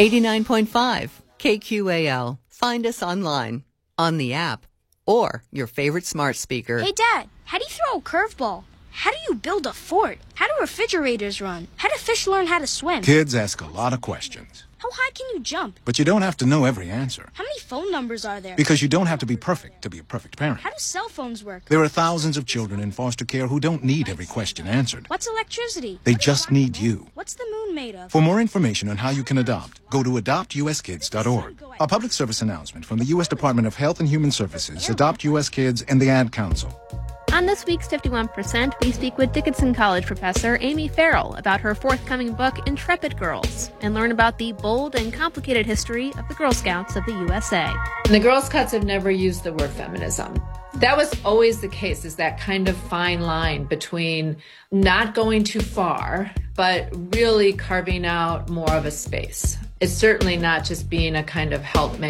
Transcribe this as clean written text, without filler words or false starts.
89.5 KQAL. Find us online, on the app, or your favorite smart speaker. Hey, Dad, how do you throw a curveball? How do you build a fort? How do refrigerators run? How do fish learn how to swim? Kids ask a lot of questions. How high can you jump? But you don't have to know every answer. How many phone numbers are there? Because you don't have to be perfect to be a perfect parent. How do cell phones work? There are thousands of children in foster care who don't need every question answered. What's electricity? They just need you. What's the moon made of? For more information on how you can adopt, go to adoptuskids.org. A public service announcement from the U.S. Department of Health and Human Services, Adopt U.S. Kids, and the Ad Council. On this week's 51%, we speak with Dickinson College professor Amy Farrell about her forthcoming book, Intrepid Girls, and learn about the bold and complicated history of the Girl Scouts of the USA. The Girl Scouts have never used the word feminism. That was always the case, is that kind of fine line between not going too far, but really carving out more of a space. It's certainly not just being a kind of helpmate.